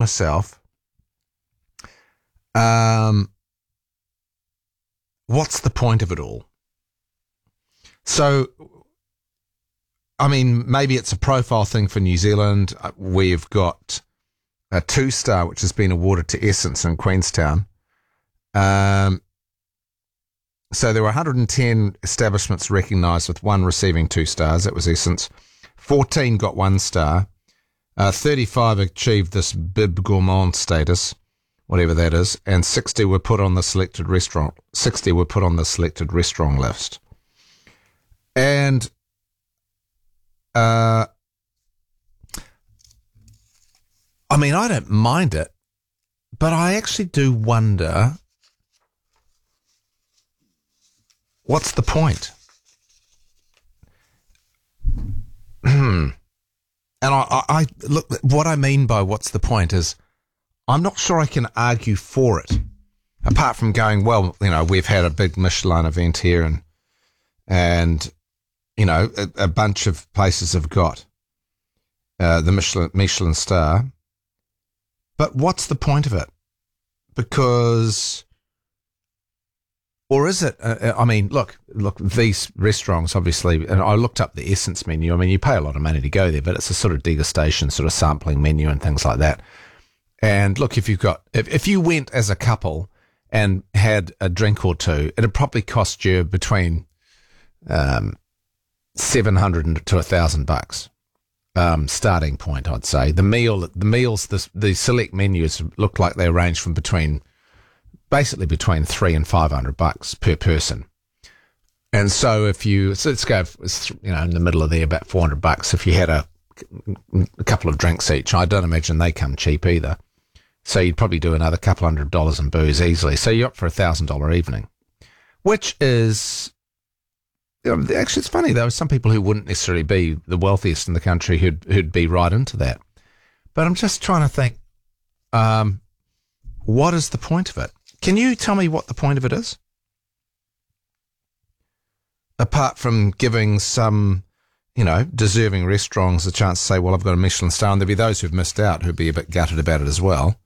myself, what's the point of it all? So, I mean, maybe it's a profile thing for New Zealand. We've got a 2-star, which has been awarded to Essence in Queenstown. So there were 110 establishments recognised, with one receiving 2 stars. That was Essence. 14 got 1 star. 35 achieved this Bib Gourmand status, whatever that is, and 60 were put on the selected restaurant. 60 were put on the selected restaurant list. And I mean, I don't mind it, but I actually do wonder, what's the point? And I look, what I mean by what's the point is, I'm not sure I can argue for it, apart from going, well, you know, we've had a big Michelin event here, and you know, a bunch of places have got the Michelin star. But what's the point of it? Because, or is it? I mean, look, these restaurants, obviously, and I looked up the Essence menu. I mean, you pay a lot of money to go there, but it's a sort of degustation, sort of sampling menu and things like that. And look, if you went as a couple and had a drink or two, it'd probably cost you between $700 to $1,000 starting point, I'd say. The meals, the select menus look like they range from basically between $300 and $500 per person. And so let's go, you know, in the middle of there, about $400. If you had a couple of drinks each, I don't imagine they come cheap either. So you'd probably do another couple $100 in booze easily. So you're up for $1,000 evening, which is, actually, it's funny, there were some people who wouldn't necessarily be the wealthiest in the country who'd be right into that. But I'm just trying to think, what is the point of it? Can you tell me what the point of it is? Apart from giving some, you know, deserving restaurants a chance to say, well, I've got a Michelin star, and there'll be those who've missed out who'd be a bit gutted about it as well.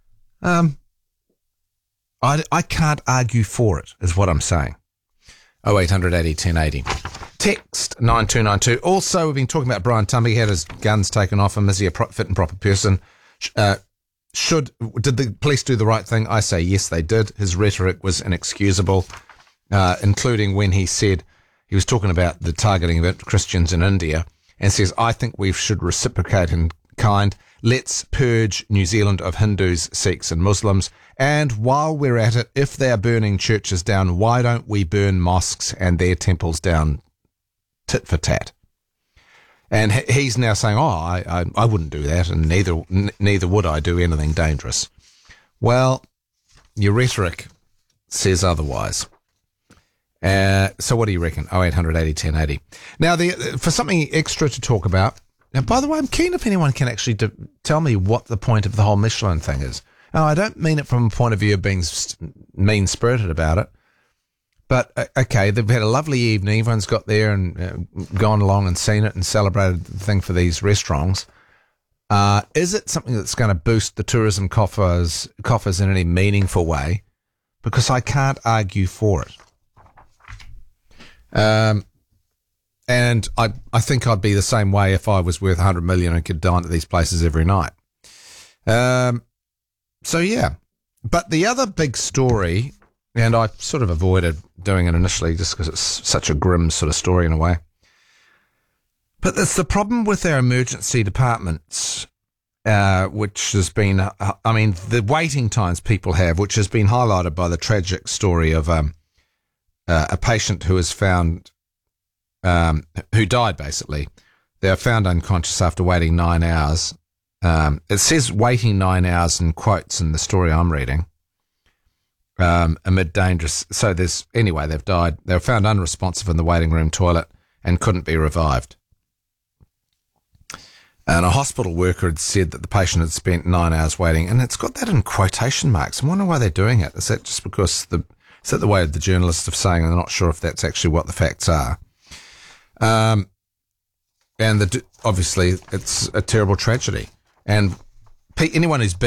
I can't argue for it, is what I'm saying. 0800 80 1080. Text 9292. Also, we've been talking about Brian Tumby. He had his guns taken off him. Is he a fit and proper person? Did the police do the right thing? I say yes, they did. His rhetoric was inexcusable, including when he said he was talking about the targeting of Christians in India, and says, I think we should reciprocate in kind. Let's purge New Zealand of Hindus, Sikhs and Muslims. And while we're at it, if they're burning churches down, why don't we burn mosques and their temples down tit for tat? And he's now saying, I wouldn't do that, and neither would I do anything dangerous. Well, your rhetoric says otherwise. So what do you reckon? 0800 80 1080. Now, for something extra to talk about, now, by the way, I'm keen if anyone can actually tell me what the point of the whole Michelin thing is. Now, I don't mean it from a point of view of being mean-spirited about it, but, okay, they've had a lovely evening. Everyone's got there and gone along and seen it and celebrated the thing for these restaurants. Is it something that's going to boost the tourism coffers in any meaningful way? Because I can't argue for it. And I think I'd be the same way if I was worth 100 million and could dine at these places every night. So yeah, but the other big story, and I sort of avoided doing it initially just because it's such a grim sort of story in a way. But it's the problem with our emergency departments, which has been, the waiting times people have, which has been highlighted by the tragic story of a patient who was found, who died basically. They were found unconscious after waiting 9 hours. It says waiting 9 hours in quotes in the story I'm reading, amid dangerous. So they've died. They were found unresponsive in the waiting room toilet and couldn't be revived. And a hospital worker had said that the patient had spent 9 hours waiting, and it's got that in quotation marks. I wonder why they're doing it. Is that just because is that the way the journalists are saying, and they're not sure if that's actually what the facts are? And obviously it's a terrible tragedy. And anyone who's been